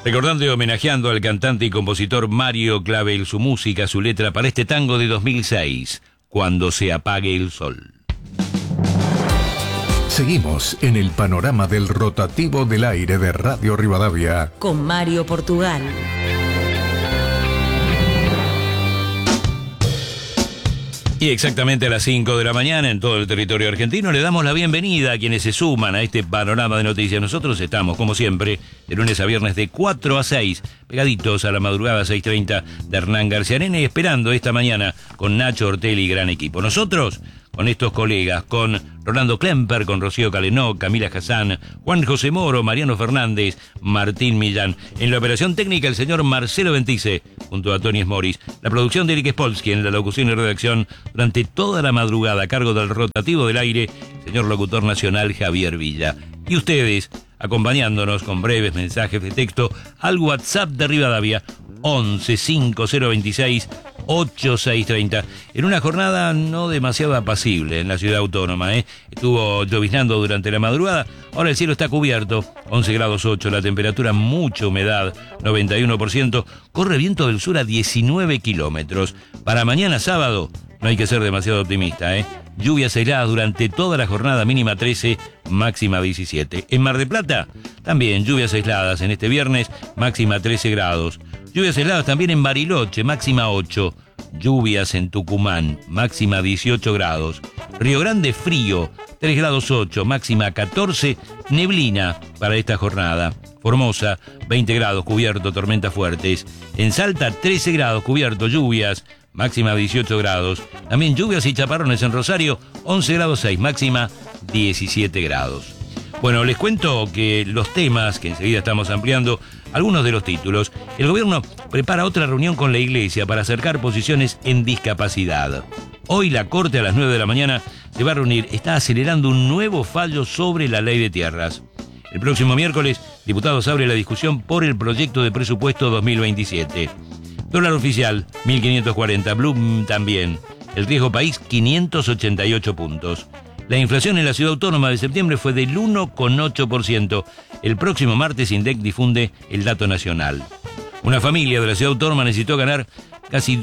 Recordando y homenajeando al cantante y compositor Mario Clavel, su música, su letra para este tango de 2006, Cuando se apague el sol. Seguimos en el panorama del rotativo del aire de Radio Rivadavia con Mario Portugal. Y exactamente a las 5 de la mañana en todo el territorio argentino le damos la bienvenida a quienes se suman a este panorama de noticias. Nosotros estamos, como siempre, de lunes a viernes de 4 a 6, pegaditos a la madrugada 6:30 de Hernán García Nene, esperando esta mañana con Nacho Ortelli y gran equipo. Nosotros, con estos colegas, con Rolando Klemper, con Rocío Calenó, Camila Hassan, Juan José Moro, Mariano Fernández, Martín Millán. En la operación técnica el señor Marcelo Ventice, junto a Tony Smoris. La producción de Eric Spolsky, en la locución y redacción durante toda la madrugada a cargo del rotativo del aire, el señor locutor nacional Javier Villa. Y ustedes, acompañándonos con breves mensajes de texto al WhatsApp de Rivadavia, 11 5026 8630, en una jornada no demasiado apacible en la ciudad autónoma. Estuvo lloviznando durante la madrugada, ahora el cielo está cubierto, 11 grados 8, la temperatura, mucha humedad, 91%, corre viento del sur a 19 kilómetros. Para mañana sábado, no hay que ser demasiado optimista, lluvias aisladas durante toda la jornada, mínima 13, máxima 17. En Mar del Plata, también lluvias aisladas en este viernes, máxima 13 grados. Lluvias aisladas también en Bariloche, máxima 8. Lluvias en Tucumán, máxima 18 grados. Río Grande, frío, 3 grados 8, máxima 14. Neblina para esta jornada. Formosa, 20 grados, cubierto, tormentas fuertes. En Salta, 13 grados, cubierto, lluvias, máxima 18 grados. También lluvias y chaparrones en Rosario, 11 grados 6, máxima 17 grados. Bueno, les cuento que los temas, que enseguida estamos ampliando, algunos de los títulos. El gobierno prepara otra reunión con la Iglesia para acercar posiciones en discapacidad. Hoy la Corte a las 9 de la mañana se va a reunir, está acelerando un nuevo fallo sobre la ley de tierras. El próximo miércoles, diputados abren la discusión por el proyecto de presupuesto 2027. Dólar oficial, 1.540, Bloom también. El riesgo país, 588 puntos. La inflación en la ciudad autónoma de septiembre fue del 1,8%. El próximo martes INDEC difunde el dato nacional. Una familia de la ciudad autónoma necesitó ganar casi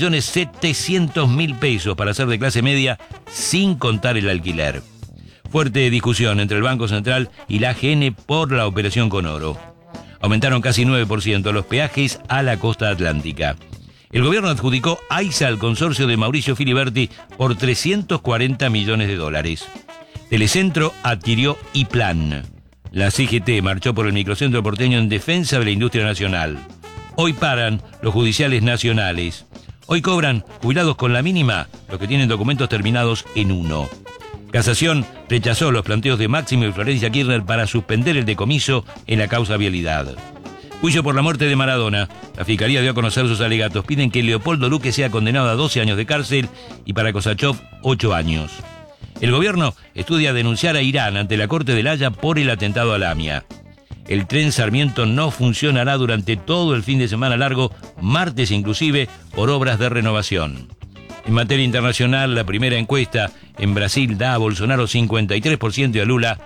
2.700.000 pesos para ser de clase media sin contar el alquiler. Fuerte discusión entre el Banco Central y la AGN por la operación con oro. Aumentaron casi 9% los peajes a la costa atlántica. El gobierno adjudicó AISA al consorcio de Mauricio Filiberti por $340 millones. Telecentro adquirió IPLAN. La CGT marchó por el microcentro porteño en defensa de la industria nacional. Hoy paran los judiciales nacionales. Hoy cobran jubilados con la mínima los que tienen documentos terminados en 1. Casación rechazó los planteos de Máximo y Florencia Kirchner para suspender el decomiso en la causa vialidad. Juicio por la muerte de Maradona. La Fiscalía dio a conocer sus alegatos. Piden que Leopoldo Luque sea condenado a 12 años de cárcel y para Kosachov 8 años. El gobierno estudia denunciar a Irán ante la Corte de La Haya por el atentado a la AMIA. El tren Sarmiento no funcionará durante todo el fin de semana largo, martes inclusive, por obras de renovación. En materia internacional, la primera encuesta en Brasil da a Bolsonaro 53% y a Lula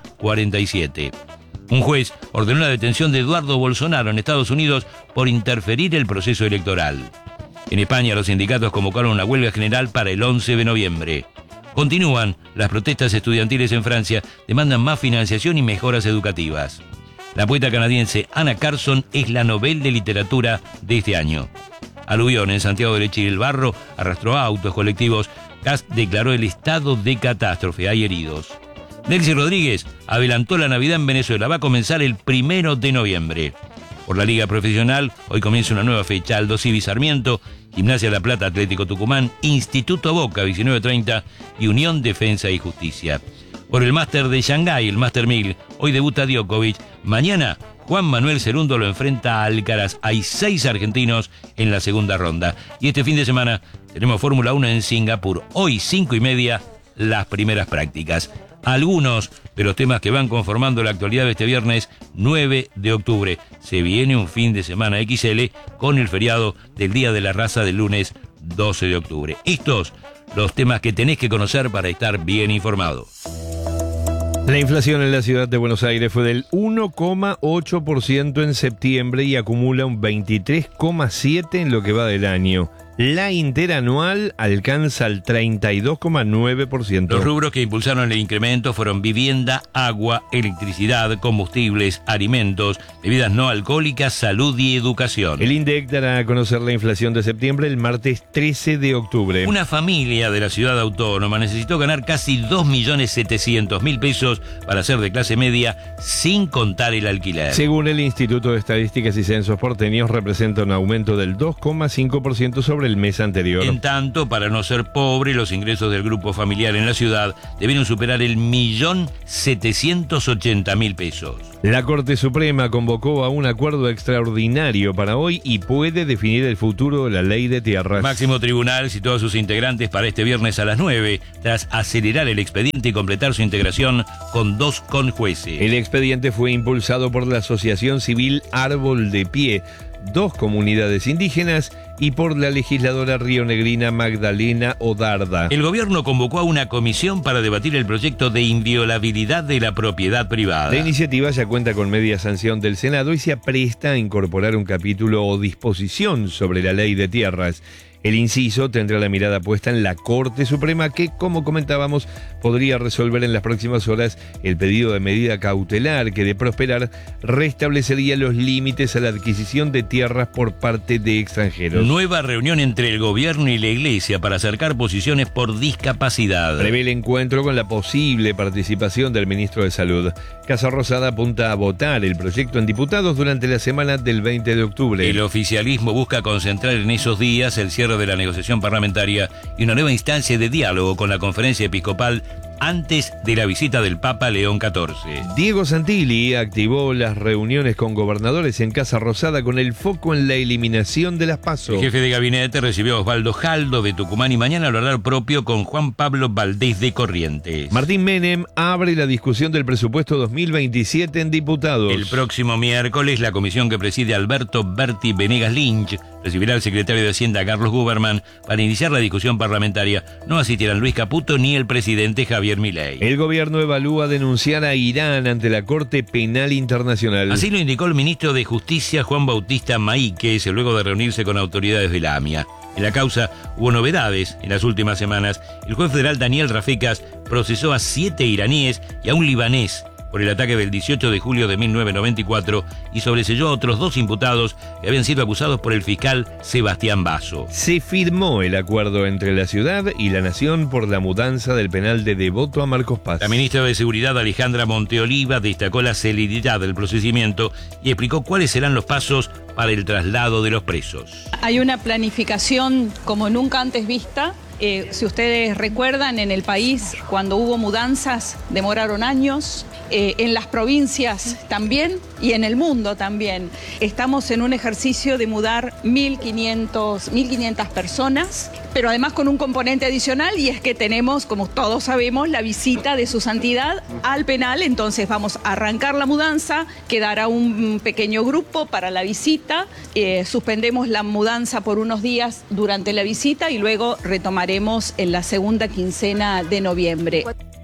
47%. Un juez ordenó la detención de Eduardo Bolsonaro en Estados Unidos por interferir el proceso electoral. En España, los sindicatos convocaron una huelga general para el 11 de noviembre. Continúan las protestas estudiantiles en Francia, demandan más financiación y mejoras educativas. La poeta canadiense Anna Carson es la Nobel de Literatura de este año. Aluvión en Santiago del Estero, el barro arrastró autos, colectivos. CAS declaró el estado de catástrofe, hay heridos. Delcy Rodríguez adelantó la Navidad en Venezuela, va a comenzar el 1 de noviembre. Por la Liga Profesional, hoy comienza una nueva fecha, Aldo Civi Sarmiento, Gimnasia La Plata, Atlético Tucumán, Instituto Boca, 19:30 y Unión Defensa y Justicia. Por el Máster de Shanghái, el Máster 1000, hoy debuta Djokovic, mañana Juan Manuel Cerundo lo enfrenta a Alcaraz. Hay 6 argentinos en la segunda ronda. Y este fin de semana tenemos Fórmula 1 en Singapur, hoy 5:30 las primeras prácticas. Algunos de los temas que van conformando la actualidad de este viernes 9 de octubre. Se viene un fin de semana XL con el feriado del Día de la Raza del lunes 12 de octubre. Estos los temas que tenés que conocer para estar bien informado. La inflación en la ciudad de Buenos Aires fue del 1,8% en septiembre y acumula un 23,7% en lo que va del año. La interanual alcanza el 32,9%. Los rubros que impulsaron el incremento fueron vivienda, agua, electricidad, combustibles, alimentos, bebidas no alcohólicas, salud y educación. El INDEC dará a conocer la inflación de septiembre el martes 13 de octubre. Una familia de la ciudad autónoma necesitó ganar casi 2.700.000 pesos para ser de clase media sin contar el alquiler. Según el Instituto de Estadísticas y Censos porteños, representa un aumento del 2,5% sobre el mes anterior. En tanto, para no ser pobre, los ingresos del grupo familiar en la ciudad debieron superar el 1.780.000 pesos. La Corte Suprema convocó a un acuerdo extraordinario para hoy y puede definir el futuro de la ley de tierras. El máximo tribunal citó a sus integrantes para este viernes a las 9, tras acelerar el expediente y completar su integración con 2 conjueces. El expediente fue impulsado por la Asociación Civil Árbol de Pie, 2 comunidades indígenas y por la legisladora rionegrina Magdalena Odarda. El gobierno convocó a una comisión para debatir el proyecto de inviolabilidad de la propiedad privada. La iniciativa ya cuenta con media sanción del Senado y se apresta a incorporar un capítulo o disposición sobre la ley de tierras. El inciso tendrá la mirada puesta en la Corte Suprema que, como comentábamos, podría resolver en las próximas horas el pedido de medida cautelar que, de prosperar, restablecería los límites a la adquisición de tierras por parte de extranjeros. Nueva reunión entre el gobierno y la iglesia para acercar posiciones por discapacidad. Prevé el encuentro con la posible participación del ministro de Salud. Casa Rosada apunta a votar el proyecto en diputados durante la semana del 20 de octubre. El oficialismo busca concentrar en esos días el cierre de la negociación parlamentaria y una nueva instancia de diálogo con la conferencia episcopal antes de la visita del Papa León XIV. Diego Santilli activó las reuniones con gobernadores en Casa Rosada con el foco en la eliminación de las PASO. El jefe de gabinete recibió a Osvaldo Jaldo de Tucumán y mañana lo hará propio con Juan Pablo Valdés de Corrientes. Martín Menem abre la discusión del presupuesto 2027 en diputados. El próximo miércoles la comisión que preside Alberto Berti Venegas Lynch recibirá al secretario de Hacienda Carlos Guberman para iniciar la discusión parlamentaria. No asistirán Luis Caputo ni el presidente Javier Milei. El gobierno evalúa denunciar a Irán ante la Corte Penal Internacional. Así lo indicó el ministro de Justicia Juan Bautista Maíquez luego de reunirse con autoridades de la AMIA. En la causa hubo novedades en las últimas semanas. El juez federal Daniel Rafecas procesó a 7 iraníes y a un libanés por el ataque del 18 de julio de 1994 y sobreseyó a otros 2 imputados que habían sido acusados por el fiscal Sebastián Basso. Se firmó el acuerdo entre la ciudad y la nación por la mudanza del penal de Devoto a Marcos Paz. La ministra de Seguridad Alejandra Monteoliva destacó la celeridad del procedimiento y explicó cuáles serán los pasos para el traslado de los presos. Hay una planificación como nunca antes vista. Si ustedes recuerdan, en el país, cuando hubo mudanzas, demoraron años. En las provincias también y en el mundo también. Estamos en un ejercicio de mudar 1.500 personas, pero además con un componente adicional, y es que tenemos, como todos sabemos, la visita de su santidad al penal. Entonces vamos a arrancar la mudanza, quedará un pequeño grupo para la visita, suspendemos la mudanza por unos días durante la visita y luego retomaremos en la segunda quincena de noviembre.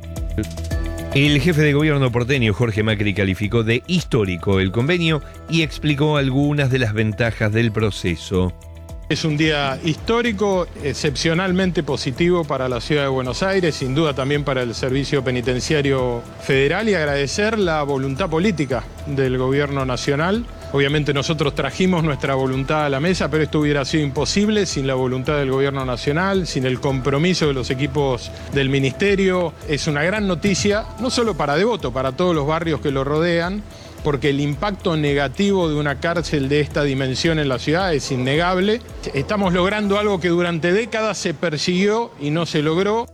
El jefe de gobierno porteño, Jorge Macri, calificó de histórico el convenio y explicó algunas de las ventajas del proceso. Es un día histórico, excepcionalmente positivo para la ciudad de Buenos Aires, sin duda también para el Servicio Penitenciario Federal, y agradecer la voluntad política del gobierno nacional. Obviamente nosotros trajimos nuestra voluntad a la mesa, pero esto hubiera sido imposible sin la voluntad del gobierno nacional, sin el compromiso de los equipos del ministerio. Es una gran noticia, no solo para Devoto, para todos los barrios que lo rodean, porque el impacto negativo de una cárcel de esta dimensión en la ciudad es innegable. Estamos logrando algo que durante décadas se persiguió y no se logró.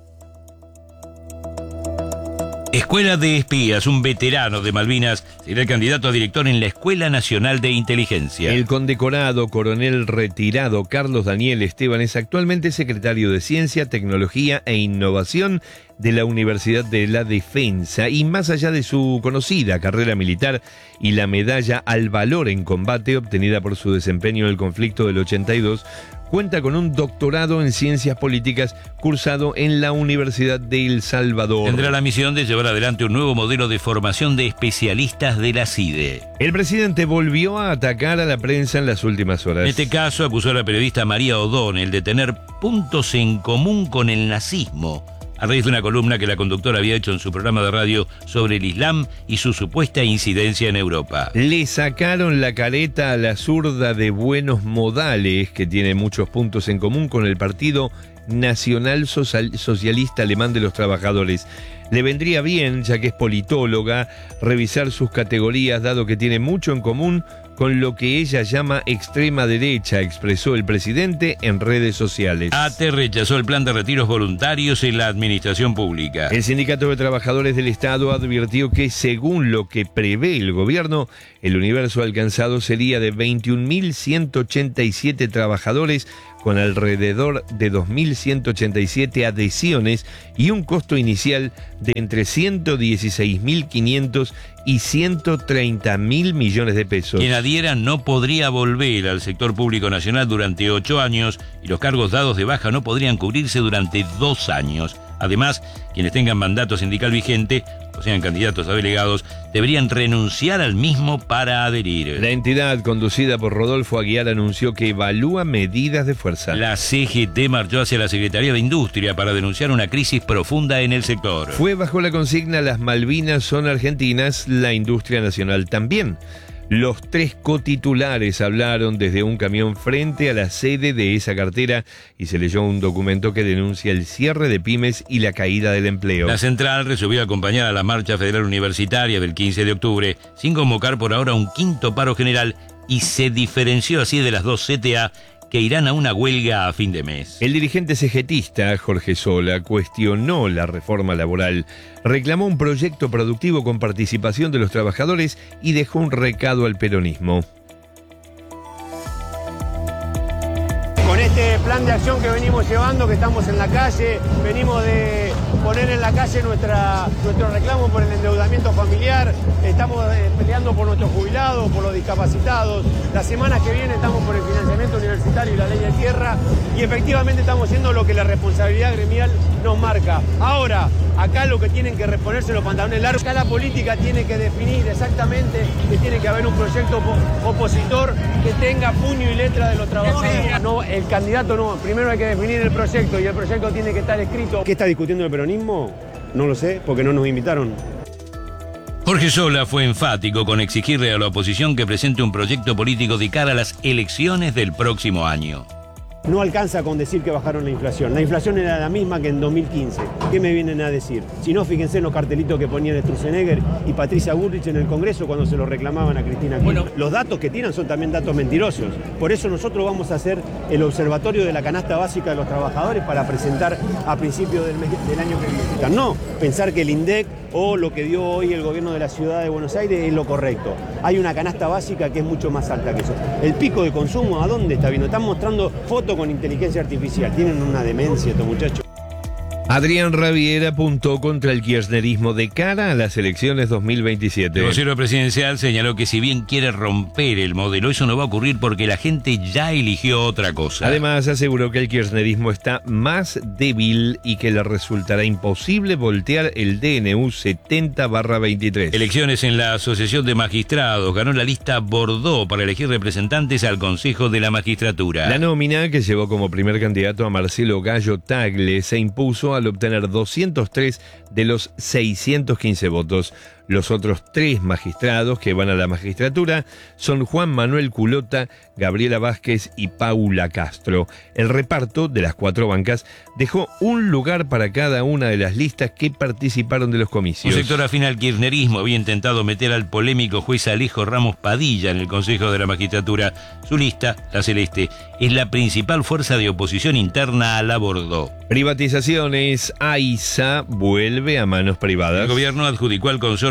Escuela de Espías, un veterano de Malvinas, será el candidato a director en la Escuela Nacional de Inteligencia. El condecorado coronel retirado Carlos Daniel Esteban es actualmente secretario de Ciencia, Tecnología e Innovación de la Universidad de la Defensa y más allá de su conocida carrera militar y la medalla al valor en combate obtenida por su desempeño en el conflicto del 82, cuenta con un doctorado en Ciencias Políticas cursado en la Universidad de El Salvador. Tendrá la misión de llevar adelante un nuevo modelo de formación de especialistas de la CIDE. El presidente volvió a atacar a la prensa en las últimas horas. En este caso acusó a la periodista María O'Donnell de tener puntos en común con el nazismo, a raíz de una columna que la conductora había hecho en su programa de radio sobre el Islam y su supuesta incidencia en Europa. Le sacaron la careta a la zurda de buenos modales, que tiene muchos puntos en común con el Partido Nacional Socialista Alemán de los Trabajadores. Le vendría bien, ya que es politóloga, revisar sus categorías, dado que tiene mucho en común con lo que ella llama extrema derecha, expresó el presidente en redes sociales. ATE rechazó el plan de retiros voluntarios en la administración pública. El Sindicato de Trabajadores del Estado advirtió que, según lo que prevé el gobierno, el universo alcanzado sería de 21.187 trabajadores, con alrededor de 2.187 adhesiones y un costo inicial de entre 116.500 y 130.000 millones de pesos. Quien adhiera no podría volver al sector público nacional durante 8 años y los cargos dados de baja no podrían cubrirse durante 2 años. Además, quienes tengan mandato sindical vigente, o sean candidatos a delegados, deberían renunciar al mismo para adherir. La entidad, conducida por Rodolfo Aguiar, anunció que evalúa medidas de fuerza. La CGT marchó hacia la Secretaría de Industria para denunciar una crisis profunda en el sector. Fue bajo la consigna "Las Malvinas son argentinas, la industria nacional también". Los 3 cotitulares hablaron desde un camión frente a la sede de esa cartera y se leyó un documento que denuncia el cierre de pymes y la caída del empleo. La central resolvió acompañar a la marcha federal universitaria del 15 de octubre sin convocar por ahora un 5.º paro general y se diferenció así de las 2 CTA que irán a una huelga a fin de mes. El dirigente cegetista, Jorge Sola, cuestionó la reforma laboral, reclamó un proyecto productivo con participación de los trabajadores y dejó un recado al peronismo. Con este plan de acción que venimos llevando, que estamos en la calle, venimos de poner en la calle nuestro reclamo por el endeudamiento familiar, estamos peleando por nuestros jubilados, por los discapacitados. La semana que viene estamos por el financiamiento universitario y la ley de tierra y efectivamente estamos haciendo lo que la responsabilidad gremial nos marca. Ahora, acá lo que tienen que reponerse los pantalones largos, acá la política tiene que definir exactamente que tiene que haber un proyecto opositor que tenga puño y letra de los trabajadores. No, el candidato no, primero hay que definir el proyecto y el proyecto tiene que estar escrito. ¿Qué está discutiendo el peronismo? No lo sé, porque no nos invitaron. Jorge Sola fue enfático con exigirle a la oposición que presente un proyecto político de cara a las elecciones del próximo año. No alcanza con decir que bajaron la inflación. La inflación era la misma que en 2015. ¿Qué me vienen a decir? Si no, fíjense en los cartelitos que ponían Sturzenegger y Patricia Bullrich en el Congreso cuando se lo reclamaban a Cristina Kirchner. Bueno, los datos que tiran son también datos mentirosos. Por eso nosotros vamos a hacer el observatorio de la canasta básica de los trabajadores para presentar a principios del año que viene. No pensar que el INDEC o lo que dio hoy el gobierno de la ciudad de Buenos Aires es lo correcto. Hay una canasta básica que es mucho más alta que eso. El pico de consumo, ¿a dónde está viendo? Están mostrando fotos con inteligencia artificial. Tienen una demencia estos muchachos. Adrián Rabier apuntó contra el kirchnerismo de cara a las elecciones 2027. El vocero presidencial señaló que si bien quiere romper el modelo, eso no va a ocurrir porque la gente ya eligió otra cosa. Además, aseguró que el kirchnerismo está más débil y que le resultará imposible voltear el DNU 70/23. Elecciones en la Asociación de Magistrados. Ganó la lista Bordeaux para elegir representantes al Consejo de la Magistratura. La nómina, que llevó como primer candidato a Marcelo Gallo Tagle, se impuso al obtener 203 de los 615 votos. Los otros 3 magistrados que van a la magistratura son Juan Manuel Culota, Gabriela Vázquez y Paula Castro. El reparto de las 4 bancas dejó un lugar para cada una de las listas que participaron de los comicios. Un sector afín al kirchnerismo había intentado meter al polémico juez Alejo Ramos Padilla en el Consejo de la Magistratura. Su lista, la celeste, es la principal fuerza de oposición interna a la Bordeaux. Privatizaciones, AISA vuelve a manos privadas. El gobierno adjudicó al consorcio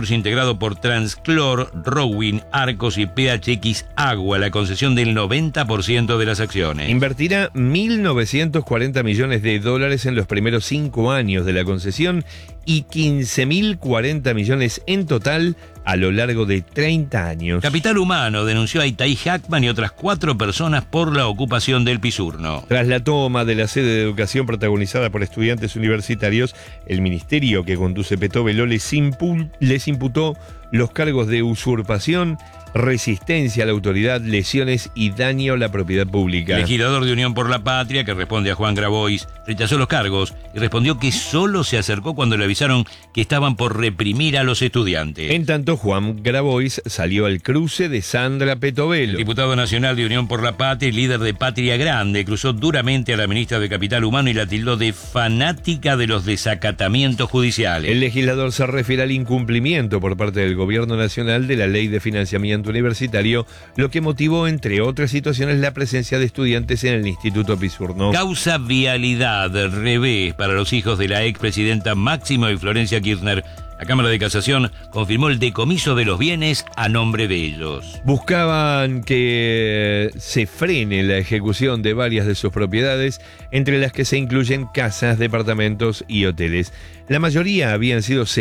consorcio integrado por Transclor, Rowin, Arcos y PHX Agua la concesión del 90% de las acciones. Invertirá 1.940 millones de dólares en los primeros 5 años de la concesión y 15.040 millones en total a lo largo de 30 años. Capital Humano denunció a Itaí Hackman y otras 4 personas por la ocupación del Pisurno. Tras la toma de la sede de educación protagonizada por estudiantes universitarios, el ministerio que conduce Petovelo les imputó los cargos de usurpación, resistencia a la autoridad, lesiones y daño a la propiedad pública. El legislador de Unión por la Patria, que responde a Juan Grabois, rechazó los cargos y respondió que solo se acercó cuando le avisaron que estaban por reprimir a los estudiantes. En tanto, Juan Grabois salió al cruce de Sandra Petovelo. El diputado nacional de Unión por la Patria y líder de Patria Grande cruzó duramente a la ministra de Capital Humano y la tildó de fanática de los desacatamientos judiciales. El legislador se refiere al incumplimiento por parte del gobierno nacional de la ley de financiamiento universitario, lo que motivó, entre otras situaciones, la presencia de estudiantes en el Instituto Pisurno. Causa vialidad, revés para los hijos de la expresidenta Máximo y Florencia Kirchner. La Cámara de Casación confirmó el decomiso de los bienes a nombre de ellos. Buscaban que se frene la ejecución de varias de sus propiedades, entre las que se incluyen casas, departamentos y hoteles. La mayoría habían sido